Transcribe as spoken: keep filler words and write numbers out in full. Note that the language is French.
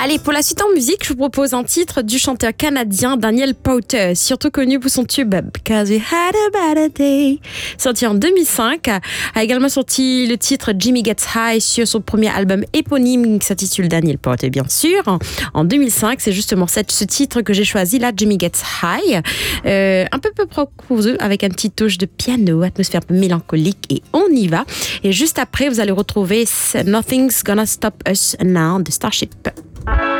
Allez, pour la suite en musique, je vous propose un titre du chanteur canadien Daniel Powter, surtout connu pour son tube Because We Had a Better Day, sorti en deux mille cinq. A également sorti le titre Jimmy Gets High sur son premier album éponyme qui s'intitule Daniel Powter, bien sûr. En deux mille cinq, c'est justement cette, ce titre que j'ai choisi là, Jimmy Gets High. Euh, un peu peu proposé avec une petite touche de piano, atmosphère un peu mélancolique, et on y va. Et juste après, vous allez retrouver Nothing's Gonna Stop Us Now de Starship.